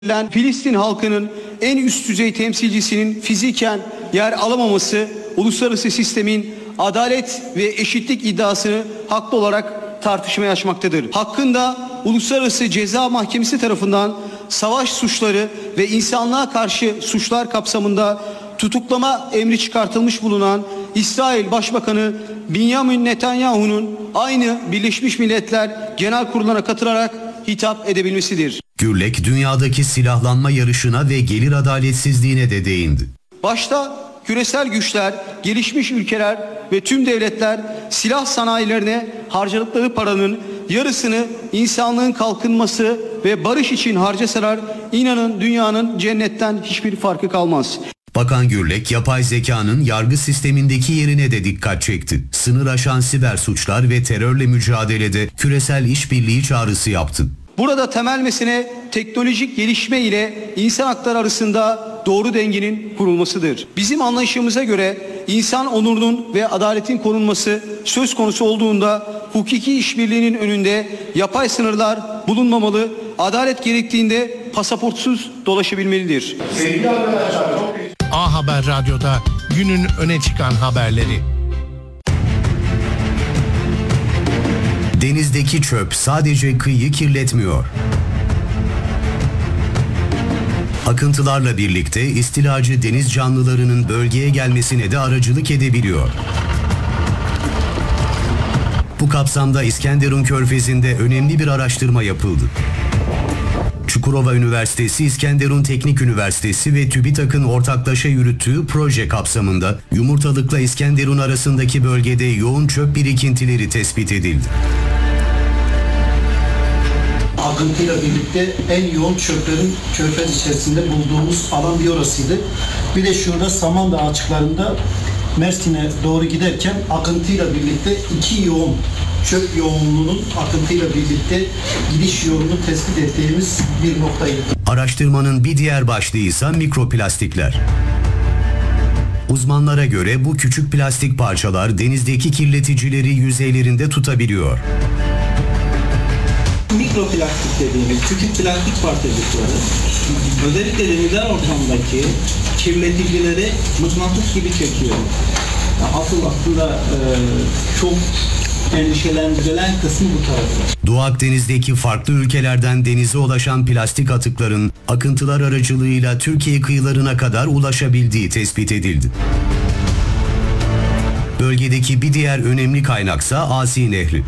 Filistin halkının en üst düzey temsilcisinin fiziken yer alamaması uluslararası sistemin adalet ve eşitlik iddiasını haklı olarak tartışmaya açmaktadır. Hakkında Uluslararası Ceza Mahkemesi tarafından savaş suçları ve insanlığa karşı suçlar kapsamında tutuklama emri çıkartılmış bulunan İsrail Başbakanı Benjamin Netanyahu'nun aynı Birleşmiş Milletler Genel Kurulu'na katılarak hitap edebilmesidir. Gürlek dünyadaki silahlanma yarışına ve gelir adaletsizliğine de değindi. Başta küresel güçler, gelişmiş ülkeler ve tüm devletler silah sanayilerine harcadıkları paranın yarısını insanlığın kalkınması ve barış için harcasalar inanın dünyanın cennetten hiçbir farkı kalmaz. Bakan Gürlek, yapay zekanın yargı sistemindeki yerine de dikkat çekti. Sınır aşan siber suçlar ve terörle mücadelede küresel işbirliği çağrısı yaptı. Burada temel mesele teknolojik gelişme ile insan hakları arasında doğru dengenin kurulmasıdır. Bizim anlayışımıza göre insan onurunun ve adaletin korunması söz konusu olduğunda hukuki işbirliğinin önünde yapay sınırlar bulunmamalı, adalet gerektiğinde pasaportsuz dolaşabilmelidir. A Haber Radyo'da günün öne çıkan haberleri. Denizdeki çöp sadece kıyıyı kirletmiyor. Akıntılarla birlikte istilacı deniz canlılarının bölgeye gelmesine de aracılık edebiliyor. Bu kapsamda İskenderun Körfezi'nde önemli bir araştırma yapıldı. Çukurova Üniversitesi, İskenderun Teknik Üniversitesi ve TÜBİTAK'ın ortaklaşa yürüttüğü proje kapsamında Yumurtalık'la İskenderun arasındaki bölgede yoğun çöp birikintileri tespit edildi. Akıntıyla birlikte en yoğun çöplerin körfez içerisinde bulduğumuz alan bir orasıydı. Bir de şurada Samandağ açıklarında Mersin'e doğru giderken akıntıyla birlikte iki yoğun çöp yoğunluğunun akıntıyla birlikte gidiş yolunu tespit ettiğimiz bir noktaydı. Araştırmanın bir diğer başlığı ise mikroplastikler. Uzmanlara göre bu küçük plastik parçalar denizdeki kirleticileri yüzeylerinde tutabiliyor. Mikroplastik dediğimiz küçük plastik parçacıkları özellikle denizler ortamındaki kirleticileri mıknatıs gibi çekiyor. Asıl aslında çok endişelendirilen kısmı bu tarafı. Doğu Akdeniz'deki farklı ülkelerden denize ulaşan plastik atıkların akıntılar aracılığıyla Türkiye kıyılarına kadar ulaşabildiği tespit edildi. Bölgedeki bir diğer önemli kaynaksa Asi Nehri.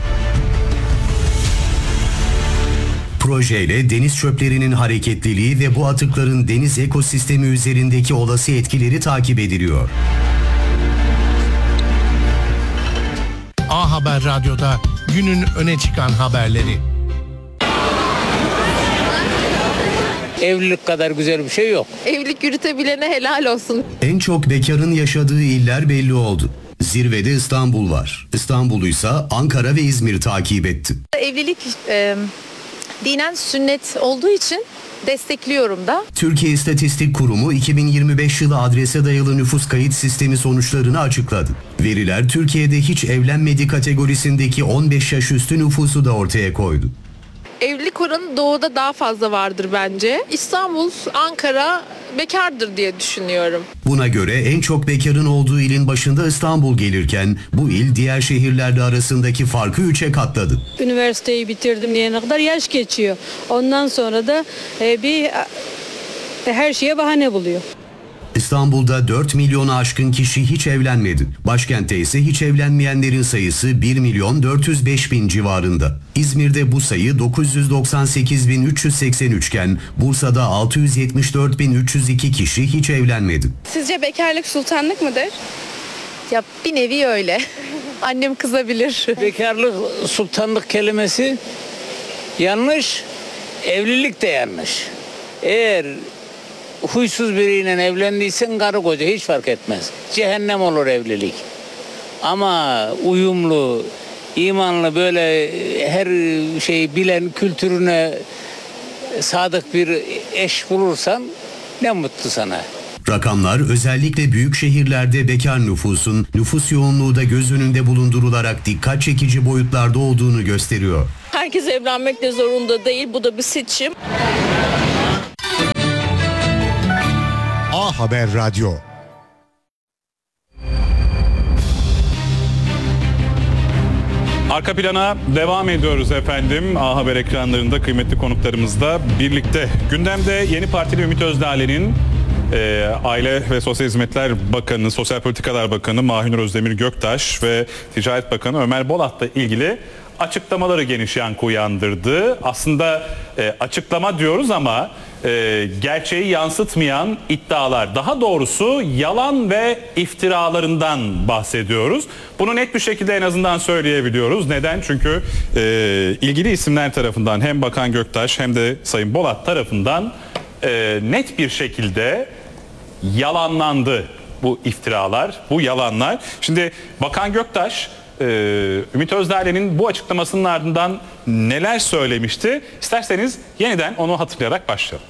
Projeyle deniz çöplerinin hareketliliği ve bu atıkların deniz ekosistemi üzerindeki olası etkileri takip ediliyor. A Haber Radyo'da günün öne çıkan haberleri. Evlilik kadar güzel bir şey yok. Evlilik yürütebilene helal olsun. En çok bekarın yaşadığı iller belli oldu. Zirvede İstanbul var. İstanbul'u ise Ankara ve İzmir takip etti. Evlilik dinen sünnet olduğu için destekliyorum da. Türkiye İstatistik Kurumu 2025 yılı adrese dayalı nüfus kayıt sistemi sonuçlarını açıkladı. Veriler Türkiye'de hiç evlenmedi kategorisindeki 15 yaş üstü nüfusu da ortaya koydu. Evlilik oranı doğuda daha fazla vardır bence. İstanbul, Ankara bekardır diye düşünüyorum. Buna göre en çok bekarın olduğu ilin başında İstanbul gelirken bu il diğer şehirlerle arasındaki farkı 3'e katladı. Üniversiteyi bitirdim diyene kadar yaş geçiyor. Ondan sonra da her şeye bahane buluyor. İstanbul'da 4 milyonu aşkın kişi hiç evlenmedi. Başkentte ise hiç evlenmeyenlerin sayısı 1 milyon 405 bin civarında. İzmir'de bu sayı 998.383 iken Bursa'da 674.302 kişi hiç evlenmedi. Sizce bekarlık sultanlık mıdır? Ya bir nevi öyle. Annem kızabilir. Bekarlık, sultanlık kelimesi yanlış, evlilik de yanlış. Eğer huysuz biriyle evlendiysen karı koca hiç fark etmez. Cehennem olur evlilik. Ama uyumlu, imanlı böyle her şeyi bilen, kültürüne sadık bir eş bulursan ne mutlu sana. Rakamlar özellikle büyük şehirlerde bekar nüfusun nüfus yoğunluğu da göz önünde bulundurularak dikkat çekici boyutlarda olduğunu gösteriyor. Herkes evlenmek de zorunda değil. Bu da bir seçim. Haber Radyo. Arka plana devam ediyoruz efendim. A Haber ekranlarında kıymetli konuklarımızla birlikte. Gündemde yeni partili Ümit Özdağ'ın Aile ve Sosyal Hizmetler Bakanı, Sosyal Politikalar Bakanı Mahir Özdemir Göktaş ve Ticaret Bakanı Ömer Bolat'la ilgili açıklamaları geniş yankı uyandırdı. Aslında açıklama diyoruz ama gerçeği yansıtmayan iddialar, daha doğrusu yalan ve iftiralarından bahsediyoruz. Bunu net bir şekilde en azından söyleyebiliyoruz. Neden? Çünkü ilgili isimler tarafından hem Bakan Göktaş hem de Sayın Bolat tarafından net bir şekilde yalanlandı bu iftiralar, bu yalanlar. Şimdi Bakan Göktaş Ümit Özdağ'ın bu açıklamasının ardından neler söylemişti? İsterseniz yeniden onu hatırlayarak başlayalım.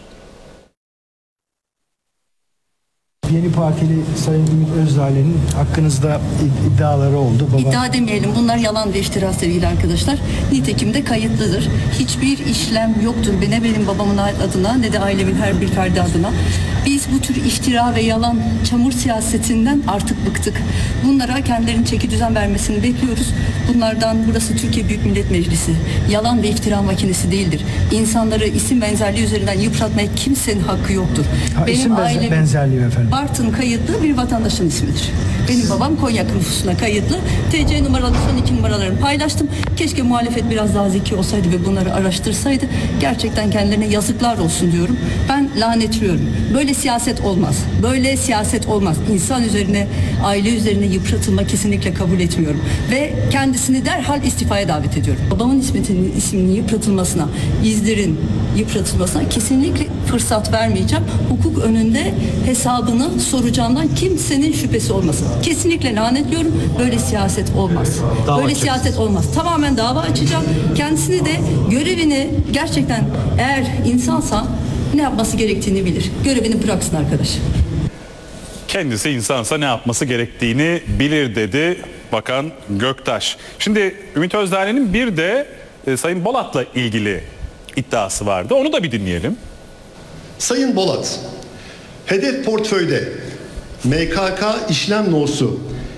Yeni partili Sayın Ümit Özdağ'ın hakkınızda iddiaları oldu. İddia demeyelim. Bunlar yalan ve iftira sevgili arkadaşlar. Nitekim de kayıtlıdır. Hiçbir işlem yoktur. Ne benim babamın adına ne de ailemin her bir ferdi adına. Biz bu tür iftira ve yalan, çamur siyasetinden artık bıktık. Bunlara kendilerinin çeki düzen vermesini bekliyoruz. Bunlardan burası Türkiye Büyük Millet Meclisi. Yalan ve iftira makinesi değildir. İnsanları isim benzerliği üzerinden yıpratmaya kimsenin hakkı yoktur. İsim benzerliği efendim. Bartın kayıtlı bir vatandaşın ismidir. Benim babam Konya nüfusuna kayıtlı. TC numaralı son 2 numaralarını paylaştım. Keşke muhalefet biraz daha zeki olsaydı ve bunları araştırsaydı. Gerçekten kendilerine yazıklar olsun diyorum. Ben lanetliyorum. Böyle siyaset olmaz. Böyle siyaset olmaz. İnsan üzerine, aile üzerine yıpratılma kesinlikle kabul etmiyorum. Ve kendisini derhal istifaya davet ediyorum. Babamın isminin yıpratılmasına, izlerin yıpratılmasına kesinlikle fırsat vermeyeceğim. Hukuk önünde hesabını soracağımdan kimsenin şüphesi olmasın. Kesinlikle lanetliyorum. Böyle siyaset olmaz. Böyle siyaset olmaz. Tamamen dava açacağım. Kendisini de görevini gerçekten eğer insansa ne yapması gerektiğini bilir. Görevini bıraksın arkadaş. Kendisi insansa ne yapması gerektiğini bilir dedi Bakan Göktaş. Şimdi Ümit Özdağ'ın bir de Sayın Bolat'la ilgili iddiası vardı. Onu da bir dinleyelim. Sayın Bolat, hedef portföyde MKK işlem nosu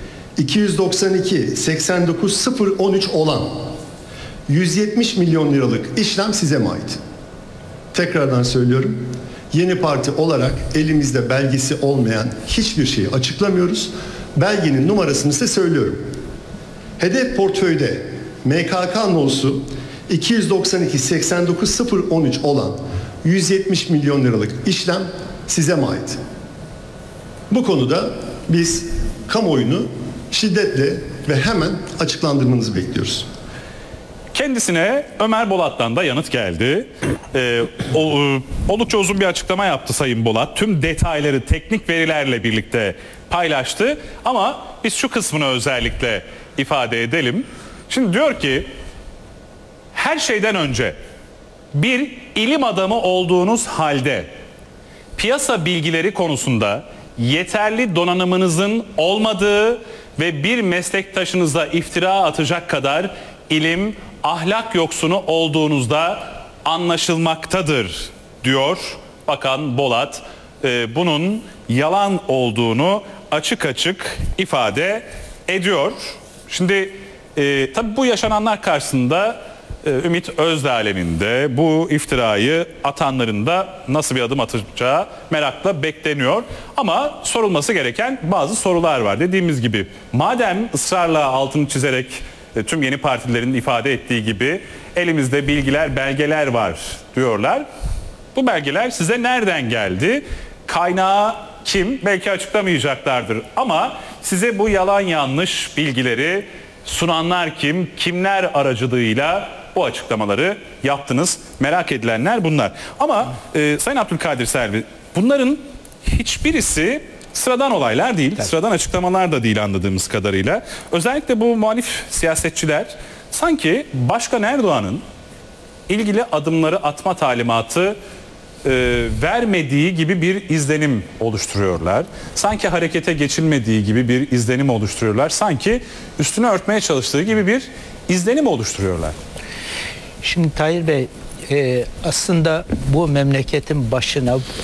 292-89-013 olan 170 milyon liralık işlem size mi ait? Tekrardan söylüyorum. Yeni parti olarak elimizde belgesi olmayan hiçbir şeyi açıklamıyoruz. Belgenin numarasını size söylüyorum. Hedef portföyde MKK nosu 292-89-013 olan 170 milyon liralık işlem size mi ait? Bu konuda biz kamuoyunu şiddetle ve hemen açıklandırmanızı bekliyoruz. Kendisine Ömer Bolat'tan da yanıt geldi. Oldukça uzun bir açıklama yaptı Sayın Bolat. Tüm detayları teknik verilerle birlikte paylaştı. Ama biz şu kısmını özellikle ifade edelim. Şimdi diyor ki, her şeyden önce bir ilim adamı olduğunuz halde piyasa bilgileri konusunda yeterli donanımınızın olmadığı ve bir meslektaşınıza iftira atacak kadar ilim, ahlak yoksunu olduğunuzda anlaşılmaktadır diyor Bakan Bolat. Bunun yalan olduğunu açık açık ifade ediyor. Şimdi tabii bu yaşananlar karşısında Ümit Özdağ'ın de bu iftirayı atanların da nasıl bir adım atacağı merakla bekleniyor. Ama sorulması gereken bazı sorular var. Dediğimiz gibi madem ısrarla altını çizerek tüm yeni partilerin ifade ettiği gibi elimizde bilgiler, belgeler var diyorlar. Bu belgeler size nereden geldi? Kaynağı kim? Belki açıklamayacaklardır ama size bu yalan yanlış bilgileri sunanlar kim? Kimler aracılığıyla bu açıklamaları yaptınız? Merak edilenler bunlar. Ama Sayın Abdülkadir Selvi, bunların hiçbirisi sıradan olaylar değil, sıradan açıklamalar da değil anladığımız kadarıyla. Özellikle bu muhalif siyasetçiler sanki Başkan Erdoğan'ın ilgili adımları atma talimatı vermediği gibi bir izlenim oluşturuyorlar. Sanki harekete geçilmediği gibi bir izlenim oluşturuyorlar. Sanki üstünü örtmeye çalıştığı gibi bir izlenim oluşturuyorlar. Şimdi Tahir Bey, aslında bu memleketin başına